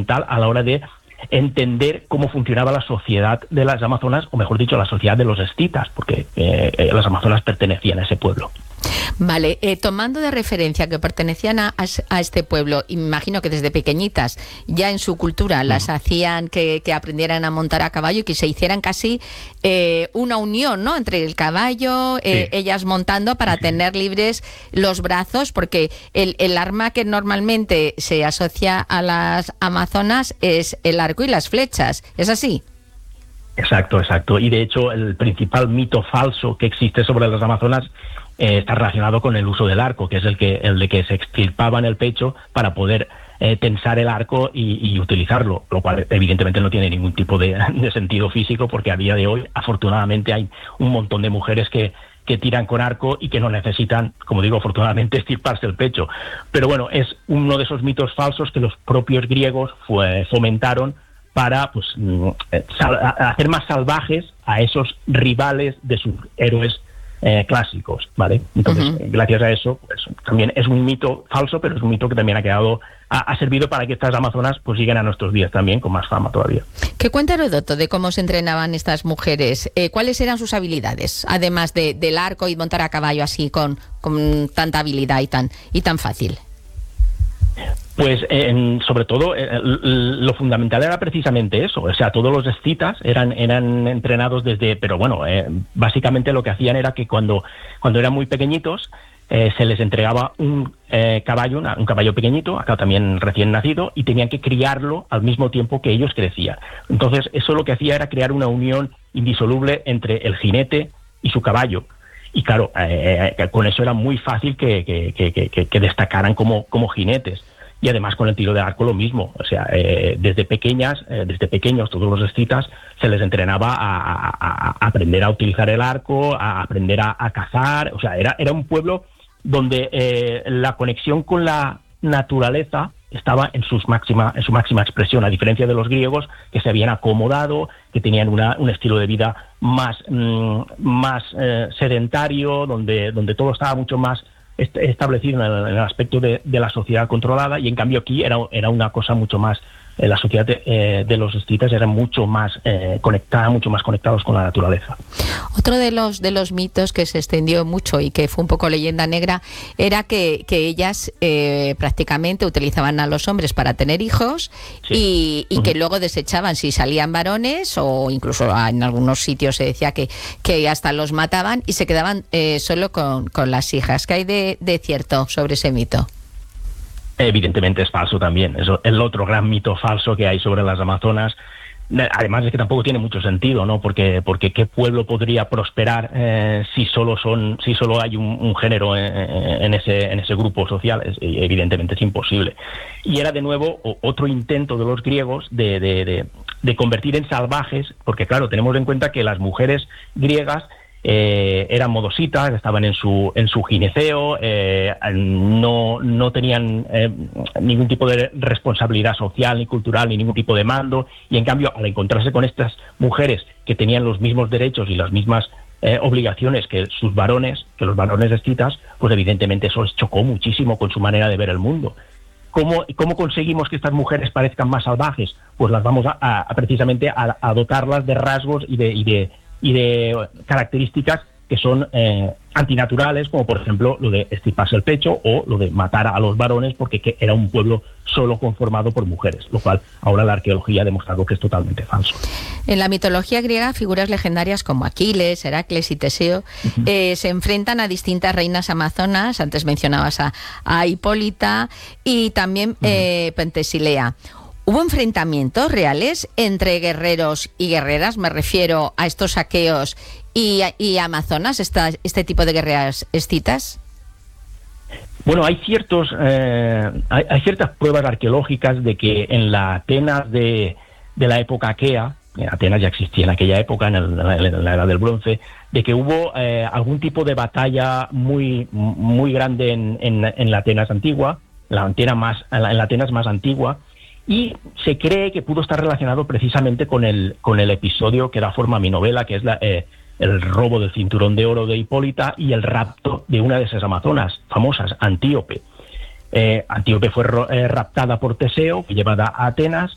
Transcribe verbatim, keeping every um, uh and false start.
fundamental a la hora de entender cómo funcionaba la sociedad de las amazonas, o mejor dicho, la sociedad de los escitas, porque eh, las amazonas pertenecían a ese pueblo. Vale, eh, tomando de referencia que pertenecían a, a este pueblo, imagino que desde pequeñitas ya en su cultura las mm. hacían que, que aprendieran a montar a caballo y que se hicieran casi eh, una unión, ¿no?, entre el caballo, eh, sí. ellas montando para sí. tener libres los brazos, porque el, el arma que normalmente se asocia a las amazonas es el arco y las flechas, ¿es así? Exacto, exacto. Y de hecho el principal mito falso que existe sobre las amazonas eh, está relacionado con el uso del arco, que es el que el de que se extirpaban el pecho para poder eh, tensar el arco y, y utilizarlo, lo cual evidentemente no tiene ningún tipo de, de sentido físico, porque a día de hoy afortunadamente hay un montón de mujeres que que tiran con arco y que no necesitan, como digo, afortunadamente, extirparse el pecho. Pero bueno, es uno de esos mitos falsos que los propios griegos fue, fomentaron para pues sal, hacer más salvajes a esos rivales de sus héroes eh, clásicos, ¿vale? Entonces, uh-huh. gracias a eso, pues, también es un mito falso, pero es un mito que también ha quedado, ha, ha servido para que estas amazonas pues lleguen a nuestros días también con más fama todavía. ¿Qué cuenta Heródoto de cómo se entrenaban estas mujeres? Eh, ¿Cuáles eran sus habilidades, además de, del arco y montar a caballo así con, con tanta habilidad y tan, y tan fácil? Pues eh, sobre todo eh, lo fundamental era precisamente eso, o sea, todos los escitas eran eran entrenados desde, pero bueno, eh, básicamente lo que hacían era que cuando cuando eran muy pequeñitos eh, se les entregaba un eh, caballo, una, un caballo pequeñito, acá también recién nacido, y tenían que criarlo al mismo tiempo que ellos crecían. Entonces eso lo que hacía era crear una unión indisoluble entre el jinete y su caballo. Y claro, eh, eh, con eso era muy fácil que, que, que, que, que destacaran como, como jinetes. Y además con el tiro de arco lo mismo, o sea, eh, desde pequeñas, eh, desde pequeños todos los escitas se les entrenaba a, a, a aprender a utilizar el arco, a aprender a, a cazar, o sea, era, era un pueblo donde eh, la conexión con la naturaleza estaba en, sus máxima, en su máxima expresión, a diferencia de los griegos que se habían acomodado, que tenían una, un estilo de vida más, mmm, más eh, sedentario, donde, donde todo estaba mucho más establecido en el, en el aspecto de, de la sociedad controlada, y en cambio aquí era, era una cosa mucho más, eh, la sociedad de, eh, de los escitas era mucho más eh, conectada, mucho más conectados con la naturaleza. Otro de los de los mitos que se extendió mucho y que fue un poco leyenda negra era que, que ellas eh, prácticamente utilizaban a los hombres para tener hijos, sí. y, y uh-huh. que luego desechaban si salían varones, o incluso en algunos sitios se decía que, que hasta los mataban y se quedaban eh, solo con, con las hijas. ¿Qué hay de, de cierto sobre ese mito? Evidentemente es falso también. Eso es el otro gran mito falso que hay sobre las amazonas. Además es que tampoco tiene mucho sentido, ¿no? Porque porque qué pueblo podría prosperar eh, si solo son si solo hay un, un género en, en ese en ese grupo social. Es, evidentemente es imposible. Y era de nuevo otro intento de los griegos de, de, de, de convertir en salvajes, porque claro, tenemos en cuenta que las mujeres griegas Eh, eran modositas, estaban en su en su gineceo, eh, no no tenían eh, ningún tipo de responsabilidad social ni cultural ni ningún tipo de mando, y en cambio al encontrarse con estas mujeres que tenían los mismos derechos y las mismas eh, obligaciones que sus varones, que los varones escitas, pues evidentemente eso les chocó muchísimo con su manera de ver el mundo. ¿Cómo, cómo conseguimos que estas mujeres parezcan más salvajes? Pues las vamos a, a, a precisamente a, a dotarlas de rasgos y de, y de y de características que son eh, antinaturales, como por ejemplo lo de extirparse el pecho o lo de matar a los varones, porque que era un pueblo solo conformado por mujeres, lo cual ahora la arqueología ha demostrado que es totalmente falso. En la mitología griega, figuras legendarias como Aquiles, Heracles y Teseo uh-huh. eh, se enfrentan a distintas reinas amazonas. Antes mencionabas a, a Hipólita y también uh-huh. eh, Pentesilea. ¿Hubo enfrentamientos reales entre guerreros y guerreras? Me refiero a estos saqueos y, y amazonas, esta, este tipo de guerreras escitas. Bueno, hay ciertos eh, hay, hay ciertas pruebas arqueológicas de que en la Atenas de, de la época aquea, Atenas ya existía en aquella época, en, el, en la Edad del Bronce, de que hubo eh, algún tipo de batalla muy muy grande en, en, en la Atenas antigua, la Atenas más, en la Atenas más antigua. Y se cree que pudo estar relacionado precisamente con el con el episodio que da forma a mi novela, que es la, eh, el robo del cinturón de oro de Hipólita y el rapto de una de esas amazonas famosas, Antíope. Eh, Antíope fue eh, raptada por Teseo, fue llevada a Atenas,